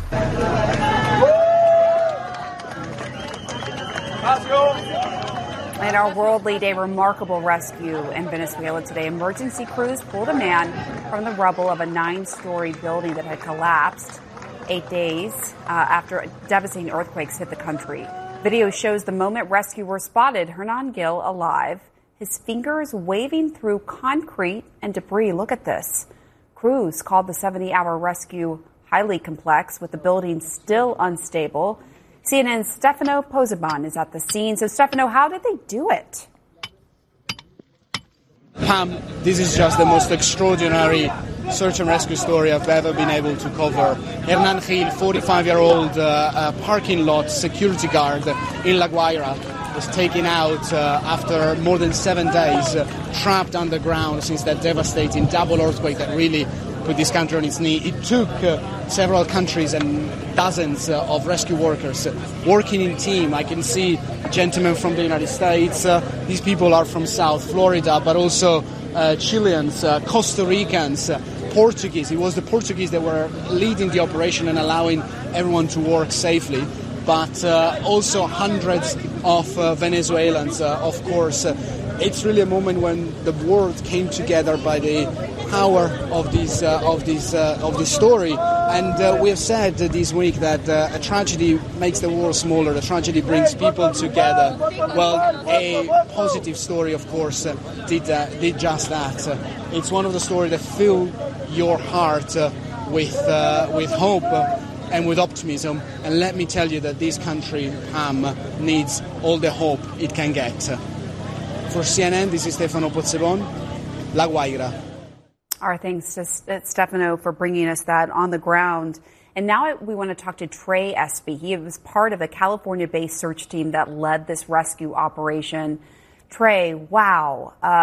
In our world lead, a remarkable rescue in Venezuela today. Emergency crews pulled a man from the rubble of a 9-story building that had collapsed 8 days after devastating earthquakes hit the country. Video shows the moment rescuers spotted Hernan Gil alive, his fingers waving through concrete and debris. Look at this. Crews called the 70-hour rescue highly complex, with the building still unstable. CNN's Stefano Pozzebon is at the scene. So, Stefano, how did they do it? Pam, this is just the most extraordinary search and rescue story I've ever been able to cover. Hernan Gil, 45-year-old parking lot security guard in La Guaira, was taken out after more than 7 days, trapped underground since that devastating double earthquake that really put this country on its knee. It took several countries and dozens of rescue workers working in team. I can see gentlemen from the United States. These people are from South Florida, but also Chileans, Costa Ricans, Portuguese. It was the Portuguese that were leading the operation and allowing everyone to work safely. But also hundreds of Venezuelans, of course. It's really a moment when the world came together by the power of this story. And we have said this week that a tragedy makes the world smaller. A tragedy brings people together. Well, a positive story, of course, did just that. It's one of the stories that fill your heart with hope and with optimism. And let me tell you that this country, needs all the hope it can get. For CNN, this is Stefano Pozzebon, La Guaira. Our thanks to Stefano for bringing us that on the ground. And now we want to talk to Trey Espy. He was part of a California-based search team that led this rescue operation. Trey, wow.